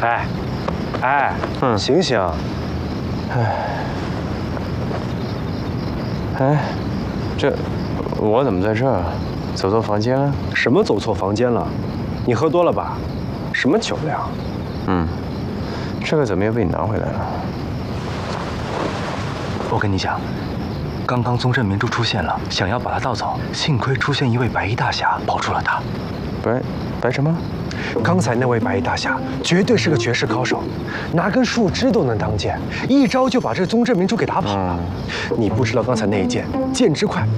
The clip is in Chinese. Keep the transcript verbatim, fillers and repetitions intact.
哎，哎，嗯，醒醒！哎，哎，这我怎么在这儿？走错房间了？ 什么走错房间了？你喝多了吧？什么酒量？ 嗯，这个怎么又被你拿回来了？ 我跟你讲，刚刚宗镇明珠出现了，想要把他盗走，幸亏出现一位白衣大侠保住了他。 白白什么？ 刚才那位白衣大侠绝对是个绝世高手，拿根树枝都能当剑，一招就把这宗镇明珠给打跑了。你不知道刚才那一剑，剑之快，